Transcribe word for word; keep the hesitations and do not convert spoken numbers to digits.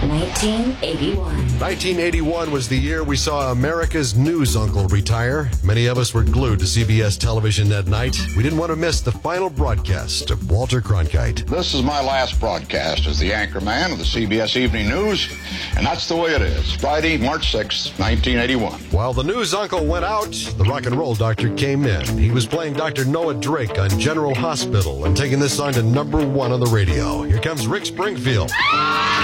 nineteen eighty-one. nineteen eighty-one was the year we saw America's news uncle retire. Many of us were glued to C B S television that night. We didn't want to miss the final broadcast of Walter Cronkite. This is my last broadcast as the anchorman of the C B S Evening News, and that's the way it is. Friday, March sixth, nineteen eighty-one. While the news uncle went out, the rock and roll doctor came in. He was playing Doctor Noah Drake on General Hospital and taking this song to number one on the radio. Here comes Rick Springfield.